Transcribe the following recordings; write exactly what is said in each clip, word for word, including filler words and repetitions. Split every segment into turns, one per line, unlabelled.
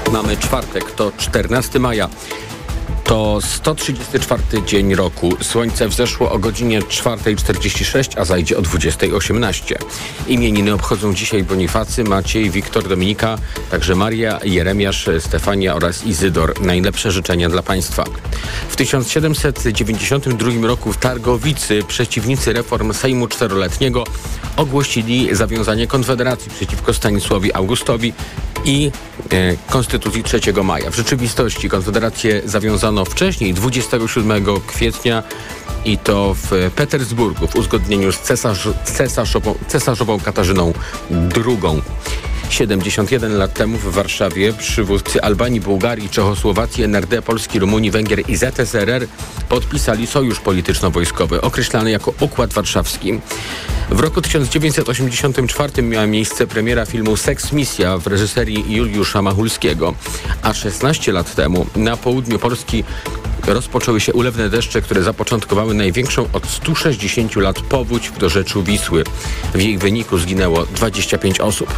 Mamy czwartek, to czternastego maja. To sto trzydziesty czwarty dzień roku. Słońce wzeszło o godzinie czwarta czterdzieści sześć, a zajdzie o dwudziesta osiemnaście. Imieniny obchodzą dzisiaj Bonifacy, Maciej, Wiktor, Dominika, także Maria, Jeremiasz, Stefania oraz Izydor. Najlepsze życzenia dla Państwa. W tysiąc siedemset dziewięćdziesiątym drugim roku w Targowicy przeciwnicy reform Sejmu Czteroletniego ogłosili zawiązanie Konfederacji przeciwko Stanisławowi Augustowi i e, Konstytucji trzeciego maja. W rzeczywistości Konfederację zawiązano wcześniej, dwudziestego siódmego kwietnia, i to w Petersburgu w uzgodnieniu z cesarz, cesarzową, cesarzową Katarzyną drugą. siedemdziesiąt jeden lat temu w Warszawie przywódcy Albanii, Bułgarii, Czechosłowacji, N R D, Polski, Rumunii, Węgier i Z S R R podpisali sojusz polityczno-wojskowy określany jako Układ Warszawski. W roku tysiąc dziewięćset osiemdziesiątym czwartym miała miejsce premiera filmu Seks Misja w reżyserii Juliusza Machulskiego, a szesnaście lat temu na południu Polski rozpoczęły się ulewne deszcze, które zapoczątkowały największą od stu sześćdziesięciu lat powódź w dorzeczu Wisły. W jej wyniku zginęło dwadzieścia pięć osób.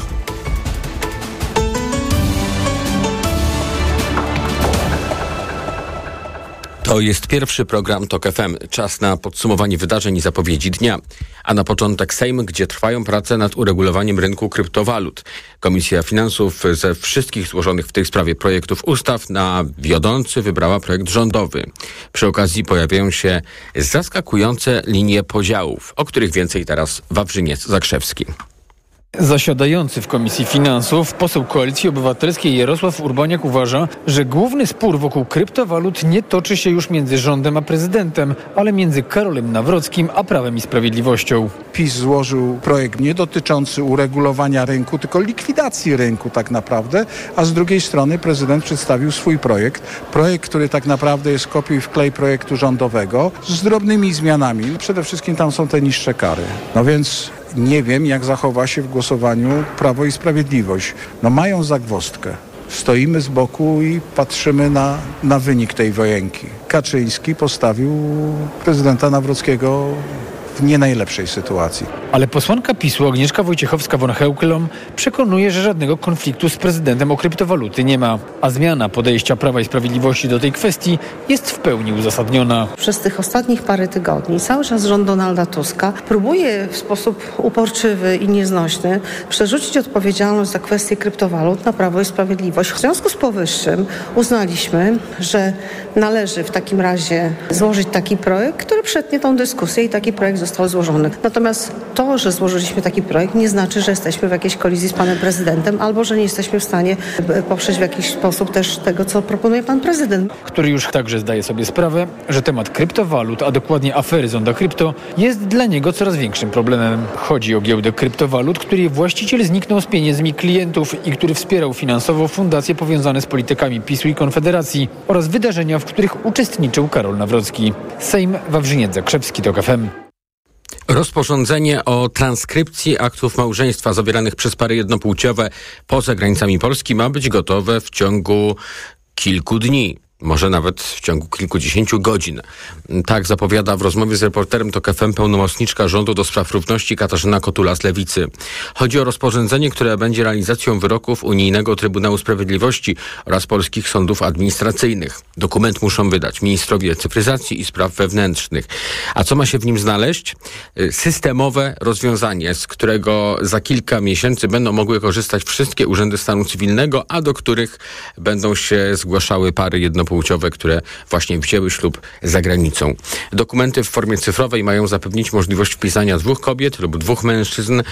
To jest pierwszy program TOK F M. Czas na podsumowanie wydarzeń i zapowiedzi dnia. A na początek Sejm, gdzie trwają prace nad uregulowaniem rynku kryptowalut. Komisja Finansów ze wszystkich złożonych w tej sprawie projektów ustaw na wiodący wybrała projekt rządowy. Przy okazji pojawiają się zaskakujące linie podziałów, o których więcej teraz Wawrzyniec Zakrzewski.
Zasiadający w Komisji Finansów poseł Koalicji Obywatelskiej Jarosław Urbaniak uważa, że główny spór wokół kryptowalut nie toczy się już między rządem a prezydentem, ale między Karolem Nawrockim a Prawem i Sprawiedliwością.
PiS złożył projekt nie dotyczący uregulowania rynku, tylko likwidacji rynku tak naprawdę, a z drugiej strony prezydent przedstawił swój projekt. Projekt, który tak naprawdę jest kopiuj i wklej projektu rządowego z drobnymi zmianami. Przede wszystkim tam są te niższe kary. No więc nie wiem, jak zachowa się w głosowaniu Prawo i Sprawiedliwość. No mają zagwozdkę. Stoimy z boku i patrzymy na, na wynik tej wojenki. Kaczyński postawił prezydenta Nawrockiego w nie najlepszej sytuacji.
Ale posłanka PiSu Agnieszka Wojciechowska-von Heukelom przekonuje, że żadnego konfliktu z prezydentem o kryptowaluty nie ma, a zmiana podejścia Prawa i Sprawiedliwości do tej kwestii jest w pełni uzasadniona.
Przez tych ostatnich parę tygodni cały czas rząd Donalda Tuska próbuje w sposób uporczywy i nieznośny przerzucić odpowiedzialność za kwestię kryptowalut na Prawo i Sprawiedliwość. W związku z powyższym uznaliśmy, że należy w takim razie złożyć taki projekt, który przetnie tą dyskusję i taki projekt został złożony. Natomiast to, że złożyliśmy taki projekt, nie znaczy, że jesteśmy w jakiejś kolizji z panem prezydentem albo że nie jesteśmy w stanie poprzeć w jakiś sposób też tego, co proponuje pan prezydent.
Który już także zdaje sobie sprawę, że temat kryptowalut, a dokładnie afery Zonda Krypto, jest dla niego coraz większym problemem. Chodzi o giełdę kryptowalut, której właściciel zniknął z pieniędzmi klientów i który wspierał finansowo fundacje powiązane z politykami PiSu i Konfederacji oraz wydarzenia, w których uczestniczył Karol Nawrocki. Sejm, Wawrzyniec Zakrzewski, TOK F M.
Rozporządzenie o transkrypcji aktów małżeństwa zawieranych przez pary jednopłciowe poza granicami Polski ma być gotowe w ciągu kilku dni. Może nawet w ciągu kilkudziesięciu godzin. Tak zapowiada w rozmowie z reporterem TOK F M pełnomocniczka rządu do spraw równości Katarzyna Kotula z Lewicy. Chodzi o rozporządzenie, które będzie realizacją wyroków Unijnego Trybunału Sprawiedliwości oraz polskich sądów administracyjnych. Dokument muszą wydać ministrowie cyfryzacji i spraw wewnętrznych. A co ma się w nim znaleźć? Systemowe rozwiązanie, z którego za kilka miesięcy będą mogły korzystać wszystkie urzędy stanu cywilnego, a do których będą się zgłaszały pary jednopłciowe, które właśnie wzięły ślub za granicą. Dokumenty w formie cyfrowej mają zapewnić możliwość wpisania dwóch kobiet lub dwóch mężczyzn,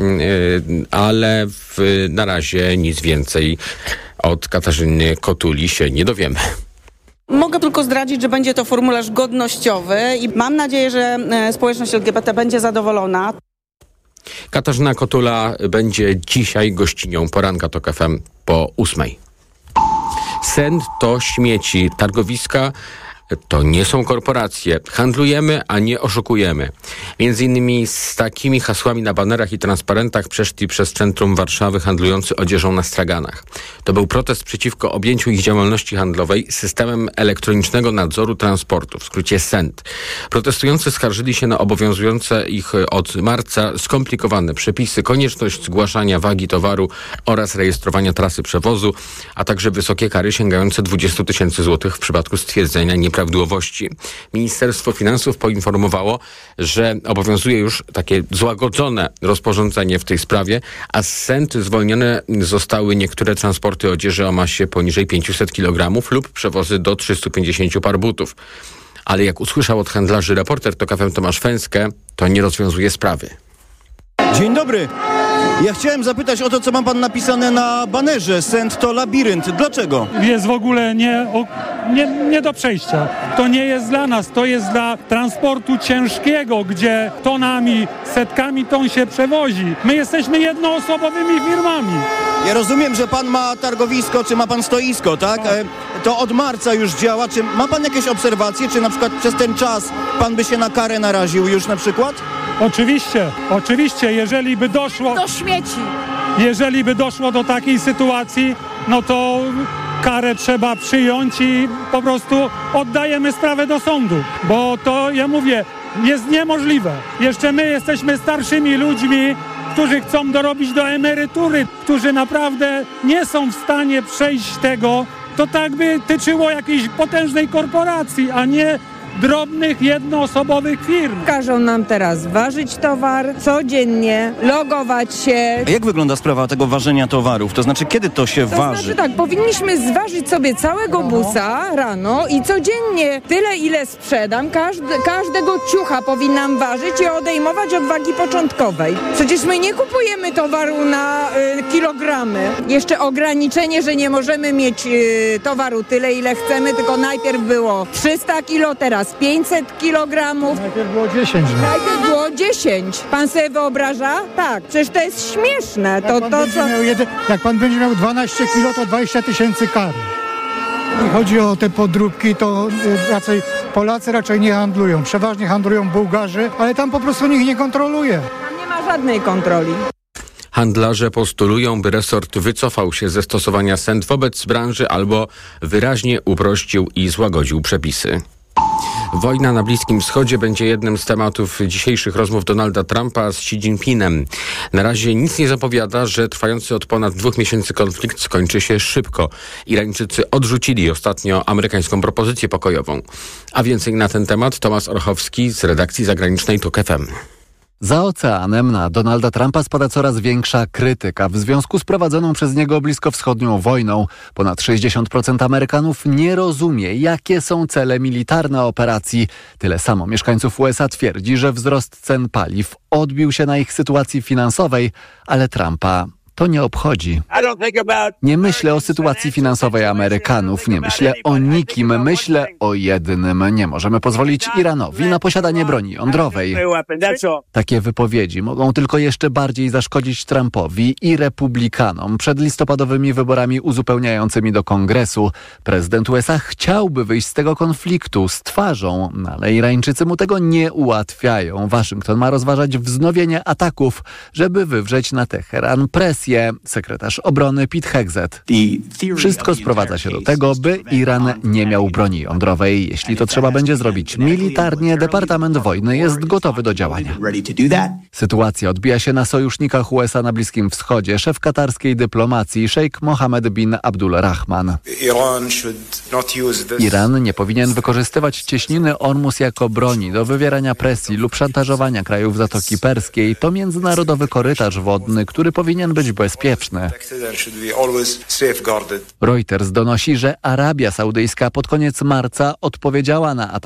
ale w, na razie nic więcej od Katarzyny Kotuli się nie dowiemy.
Mogę tylko zdradzić, że będzie to formularz godnościowy i mam nadzieję, że społeczność L G B T będzie zadowolona.
Katarzyna Kotula będzie dzisiaj gościnią poranka TOK F M po ósmej. Sen to śmieci. Targowiska to nie są korporacje. Handlujemy, a nie oszukujemy. Między innymi z takimi hasłami na banerach i transparentach przeszli przez centrum Warszawy handlujący odzieżą na straganach. To był protest przeciwko objęciu ich działalności handlowej systemem elektronicznego nadzoru transportu, w skrócie S E N T. Protestujący skarżyli się na obowiązujące ich od marca skomplikowane przepisy, konieczność zgłaszania wagi towaru oraz rejestrowania trasy przewozu, a także wysokie kary sięgające dwadzieścia tysięcy złotych w przypadku stwierdzenia nieprawidłowości. Ministerstwo Finansów poinformowało, że obowiązuje już takie złagodzone rozporządzenie w tej sprawie, a z S E N T zwolnione zostały niektóre transporty odzieży o masie poniżej pięćset kilogramów lub przewozy do trzystu pięćdziesięciu par butów. Ale jak usłyszał od handlarzy reporter TOK F M Tomasz Fęskę, to nie rozwiązuje sprawy.
Dzień dobry. Ja chciałem zapytać o to, co ma pan napisane na banerze. S E N T to labirynt. Dlaczego?
Jest w ogóle nie, o, nie, nie do przejścia. To nie jest dla nas, to jest dla transportu ciężkiego, gdzie tonami, setkami ton się przewozi. My jesteśmy jednoosobowymi firmami.
Ja rozumiem, że pan ma targowisko, czy ma pan stoisko, tak? E, to od marca już działa. Czy ma pan jakieś obserwacje, czy na przykład przez ten czas pan by się na karę naraził już na przykład?
Oczywiście, oczywiście, jeżeli by doszło...
Do śmieci.
Jeżeli by doszło do takiej sytuacji, no to karę trzeba przyjąć i po prostu oddajemy sprawę do sądu. Bo to, ja mówię, jest niemożliwe. Jeszcze my jesteśmy starszymi ludźmi, którzy chcą dorobić do emerytury, którzy naprawdę nie są w stanie przejść tego. To tak by tyczyło jakiejś potężnej korporacji, a nie drobnych, jednoosobowych firm.
Każą nam teraz ważyć towar codziennie, logować się.
A jak wygląda sprawa tego ważenia towarów? To znaczy, kiedy to się
To
waży?
znaczy tak, powinniśmy zważyć sobie całego busa rano i codziennie tyle, ile sprzedam, każdy, każdego ciucha powinnam ważyć i odejmować od wagi początkowej. Przecież my nie kupujemy towaru na y, kilogramy. Jeszcze ograniczenie, że nie możemy mieć y, towaru tyle, ile chcemy, tylko najpierw było trzysta kilo, teraz pięćset kilogramów.
Najpierw było dziesięć. No.
Najpierw było dziesięć. Pan sobie wyobraża? Tak, przecież to jest śmieszne. To,
Jak pan,
to,
będzie,
co...
miał jeden, jak pan będzie miał dwanaście kilo, to dwadzieścia tysięcy kary. Jeśli chodzi o te podróbki, to y, raczej Polacy raczej nie handlują. Przeważnie handlują Bułgarzy, ale tam po prostu nikt nie kontroluje.
Tam nie ma żadnej kontroli.
Handlarze postulują, by resort wycofał się ze stosowania S E N T wobec branży albo wyraźnie uprościł i złagodził przepisy. Wojna na Bliskim Wschodzie będzie jednym z tematów dzisiejszych rozmów Donalda Trumpa z Xi Jinpingem. Na razie nic nie zapowiada, że trwający od ponad dwóch miesięcy konflikt skończy się szybko. Irańczycy odrzucili ostatnio amerykańską propozycję pokojową. A więcej na ten temat Tomasz Orchowski z redakcji zagranicznej TOK F M.
Za oceanem na Donalda Trumpa spada coraz większa krytyka w związku z prowadzoną przez niego bliskowschodnią wojną. Ponad sześćdziesiąt procent Amerykanów nie rozumie, jakie są cele militarne operacji. Tyle samo mieszkańców U S A twierdzi, że wzrost cen paliw odbił się na ich sytuacji finansowej, ale Trumpa to nie obchodzi. Nie myślę o sytuacji finansowej Amerykanów, nie myślę o nikim, myślę o jednym. Nie możemy pozwolić Iranowi na posiadanie broni jądrowej. Takie wypowiedzi mogą tylko jeszcze bardziej zaszkodzić Trumpowi i republikanom przed listopadowymi wyborami uzupełniającymi do Kongresu. Prezydent U S A chciałby wyjść z tego konfliktu z twarzą, ale Irańczycy mu tego nie ułatwiają. Waszyngton ma rozważać wznowienie ataków, żeby wywrzeć na Teheran presję. Sekretarz obrony Pete Hegseth. Wszystko sprowadza się do tego, by Iran nie miał broni jądrowej. Jeśli to trzeba będzie zrobić militarnie, Departament Wojny jest gotowy do działania. Sytuacja odbija się na sojusznikach U S A na Bliskim Wschodzie. Szef katarskiej dyplomacji szejk Mohammed bin Abdul Rahman. Iran nie powinien wykorzystywać cieśniny Ormus jako broni do wywierania presji lub szantażowania krajów Zatoki Perskiej. To międzynarodowy korytarz wodny, który powinien być bezpieczny. Reuters donosi, że Arabia Saudyjska pod koniec marca odpowiedziała na atak